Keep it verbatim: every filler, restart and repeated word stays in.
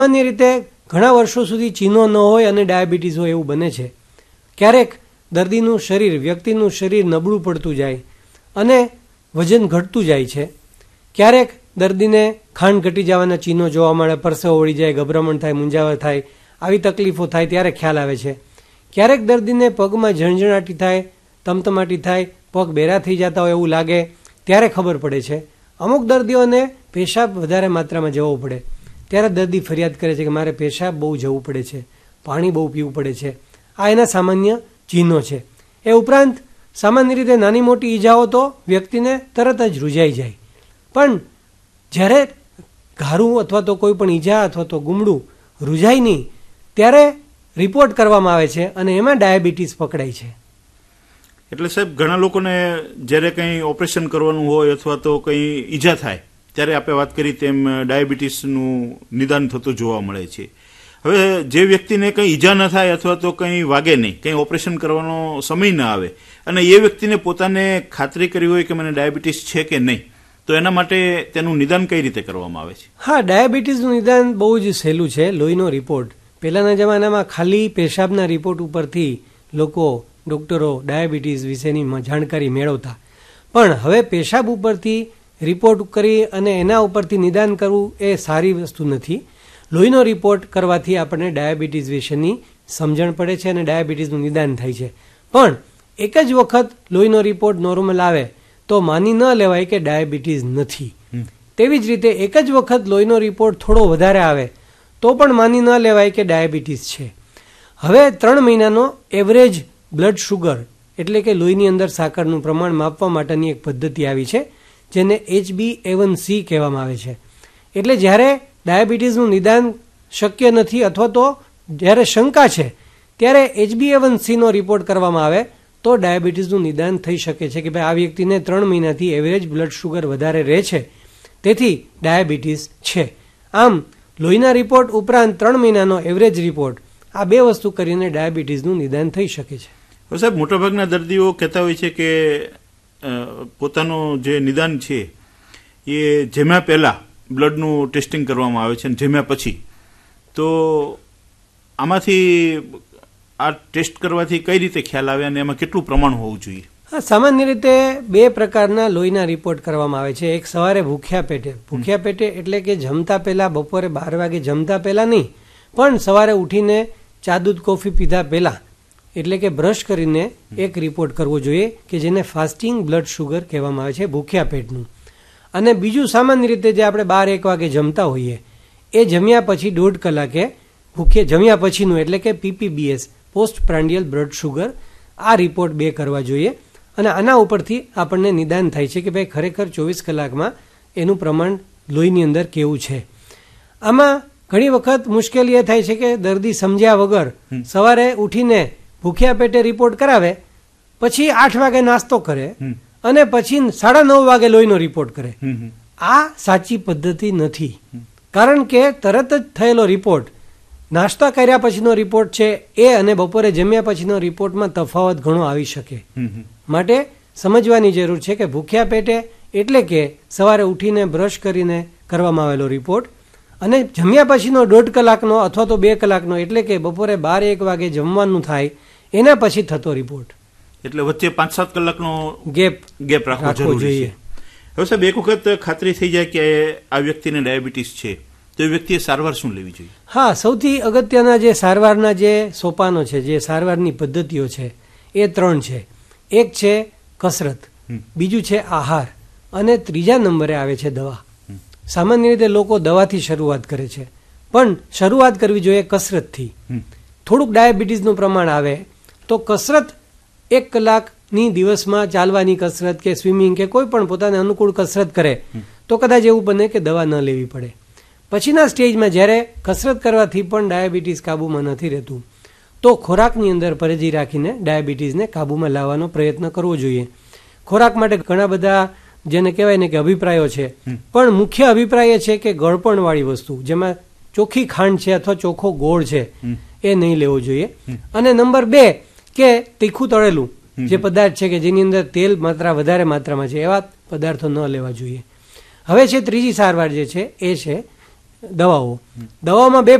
સામાન્ય રીતે ઘણા વર્ષો સુધી ચીનો ન હોય અને ડાયાબિટીસ હોય એવું બને છે. ક્યારેક દર્દીનું શરીર વ્યક્તિનું શરીર નબળું પડતું જાય અને વજન ઘટતું જાય છે. ક્યારેક દર્દીને ખાંડ ઘટી જવાના ચીનો જોવા મળે, પરસેવો વળી જાય, ગભરામણ થાય, મૂંઝાવર થાય, આવી તકલીફો થાય ત્યારે ખ્યાલ આવે છે. ક્યારેક દર્દીને પગમાં ઝણઝણાટી થાય, તમતમાટી થાય, પગ બેરા થઈ જતા હોય એવું લાગે ત્યારે ખબર પડે છે. અમુક દર્દીઓને પેશાબ વધારે માત્રામાં જવો પડે ત્યારે દર્દી ફરિયાદ કરે છે કે મારે પેશાબ બહુ જવું પડે છે, પાણી બહુ પીવું પડે છે. આ એના સામાન્ય ચિહ્નો છે. એ ઉપરાંત સામાન્ય રીતે નાની મોટી ઈજાઓ તો વ્યક્તિને તરત જ રૂઝાઈ જાય, પણ જ્યારે ઘારું અથવા તો કોઈ પણ ઈજા અથવા તો ગુમડું રૂઝાય નહીં ત્યારે રિપોર્ટ કરવામાં આવે છે અને એમાં ડાયાબિટીસ પકડાય છે. એટલે સાહેબ ઘણા લોકોને જ્યારે કંઈ ઓપરેશન કરવાનું હોય અથવા તો કંઈ ઈજા થાય ત્યારે આપણે વાત કરી તેમ ડાયાબિટીસનું નિદાન થતું જોવા મળે છે. હવે જે વ્યક્તિને કંઈ ઈજા ન થાય અથવા તો કંઈ વાગે નહીં, કંઈ ઓપરેશન કરવાનો સમય ન આવે અને એ વ્યક્તિને પોતાને ખાતરી કરી હોય કે મને ડાયાબિટીસ છે કે નહીં, તો એના માટે તેનું નિદાન કઈ રીતે કરવામાં આવે છે? હા, ડાયાબિટીસનું નિદાન બહુ જ સહેલું છે. લોહીનો રિપોર્ટ પહેલાના જમાનામાં ખાલી પેશાબના રિપોર્ટ ઉપરથી લોકો ડોક્ટરો ડાયાબિટીસ વિશેની જાણકારી મેળવતા, પણ હવે પેશાબ ઉપરથી રિપોર્ટ કરી અને એના ઉપરથી નિદાન કરવું એ સારી વસ્તુ નથી. લોહીનો રિપોર્ટ કરવાથી આપણને ડાયાબિટીસ વિશેની સમજણ પડે છે અને ડાયાબિટીસનું નિદાન થાય છે. પણ એક જ વખત લોહીનો રિપોર્ટ નોર્મલ આવે તો માની ન લેવાય કે ડાયાબિટીસ નથી. તેવી જ રીતે એક જ વખત લોહીનો રિપોર્ટ થોડો વધારે આવે તો પણ માની ન લેવાય કે ડાયાબિટીસ છે. હવે ત્રણ મહિનાનો એવરેજ બ્લડ શુગર એટલે કે લોહીની અંદર સાકરનું પ્રમાણ માપવા માટેની એક પદ્ધતિ આવી છે જેને એચ બી એ વન સી કહેવામાં આવે છે. એટલે જ્યારે ડાયાબિટીસનું નિદાન શક્ય નથી અથવા તો જ્યારે શંકા છે ત્યારે એચ બી એ વન સીનો રિપોર્ટ કરવામાં આવે તો ડાયાબિટીસનું નિદાન થઈ શકે છે કે ભાઈ આ વ્યક્તિને ત્રણ મહિનાથી એવરેજ બ્લડ શુગર વધારે રહે છે, તેથી ડાયાબિટીસ છે. આમ લોહીના રિપોર્ટ ઉપરાંત ત્રણ મહિનાનો એવરેજ રિપોર્ટ, આ બે વસ્તુ કરીને ડાયાબિટીસનું નિદાન થઈ શકે છે. સાહેબ, મોટાભાગના દર્દીઓ કહેતા હોય છે કે પોતાનું જે નિદાન છે એ જમ્યા પહેલા બ્લડનું ટેસ્ટિંગ કરવામાં આવે છે અને જમ્યા પછી, તો આમાંથી આ ટેસ્ટ કરવાથી કઈ રીતે ખ્યાલ આવે અને એમાં કેટલું પ્રમાણ હોવું જોઈએ? હા, સામાન્ય રીતે બે પ્રકારના લોહીના રિપોર્ટ કરવામાં આવે છે. એક સવારે ભૂખ્યા પેટે, ભૂખ્યા પેટે એટલે કે જમતા પહેલા, બપોરે બાર વાગે જમતા પહેલા નહીં, પણ સવારે ઉઠીને ચા દૂધ કોફી પીધા પહેલા એટલે કે બ્રશ કરીને એક રિપોર્ટ કરવો જોઈએ કે જેને ફાસ્ટિંગ બ્લડ શુગર કહેવામાં આવે છે, ભૂખ્યા પેટનું. અને બીજું સામાન્ય રીતે જે આપણે બાર એક વાગે જમતા હોઈએ એ જમ્યા પછી દોઢ કલાકે ભૂખ્યા જમ્યા પછીનું એટલે કે પી પી B S post પ્રાન્ડિયલ blood sugar, આ રિપોર્ટ બે કરવા જોઈએ અને આના ઉપરથી આપણને નિદાન થાય છે કે ભાઈ ખરેખર ચોવીસ કલાકમાં એનું પ્રમાણ લોહીની અંદર કેવું છે. આમાં ઘણી વખત મુશ્કેલી એ થાય છે કે દર્દી સમજ્યા વગર સવારે ઉઠીને ભૂખ્યા પેટે રિપોર્ટ કરાવે, પછી આઠ વાગે નાસ્તો કરે અને પછી સાડા નવ વાગે લોહીનો રિપોર્ટ કરે. આ સાચી પદ્ધતિ નથી, કારણ કે તરત જ થયેલો રિપોર્ટ નાસ્તા કર્યા પછીનો રિપોર્ટ છે એ અને બપોરે જમ્યા પછીનો રિપોર્ટમાં તફાવત ઘણો આવી શકે. માટે સમજવાની જરૂર છે કે ભૂખ્યા પેટે એટલે કે સવારે ઉઠીને બ્રશ કરીને કરવામાં આવેલો રિપોર્ટ અને જમ્યા પછીનો દોઢ કલાકનો અથવા તો બે કલાકનો એટલે કે બપોરે બાર એક વાગે જમવાનું થાય એના પછી થતો રિપોર્ટ. એટલે વચ્ચે પાંચ સાત કલાકનો ગેપ ગેપ રાખવો જોઈએ. હવે સાહેબ, એક વખત ખાતરી થઈ જાય કે આ વ્યક્તિને ડાયાબિટીસ છે તો એ વ્યક્તિએ સારવાર શું લેવી જોઈએ? હા, સૌથી અગત્યના જે સારવારના જે સોપાનો છે, જે સારવારની પદ્ધતિઓ છે એ ત્રણ છે. એક છે કસરત, બીજું છે આહાર અને ત્રીજા નંબરે આવે છે દવા. સામાન્ય રીતે લોકો દવાથી શરૂઆત કરે છે, પણ શરૂઆત કરવી જોઈએ કસરતથી. થોડુંક ડાયાબિટીસનું પ્રમાણ આવે તો કસરત એક કલાકની દિવસમાં ચાલવાની કસરત કે સ્વિમિંગ કે કોઈ પણ પોતાને અનુકૂળ કસરત કરે તો કદાચ એવું બને કે દવા ન લેવી પડે. પછીના સ્ટેજમાં જ્યારે કસરત કરવાથી પણ ડાયાબિટીસ કાબૂમાં નથી રહેતું તો ખોરાકની અંદર પરેજી રાખીને ડાયાબિટીસને કાબૂમાં લાવવાનો પ્રયત્ન કરવો જોઈએ. ખોરાક માટે ઘણા બધા જેને કહેવાય ને કે અભિપ્રાયો છે, પણ મુખ્ય અભિપ્રાય એ છે કે ગળપણવાળી વસ્તુ જેમાં ચોખ્ખી ખાંડ છે અથવા ચોખ્ખો ગોળ છે એ નહીં લેવો જોઈએ. અને નંબર બે કે તીખું તળેલું જે પદાર્થ છે કે જેની અંદર તેલ માત્રા વધારે માત્રામાં છે એવા પદાર્થો ન લેવા જોઈએ. હવે છે ત્રીજી સારવાર જે છે એ છે દવાઓ દવાઓમાં બે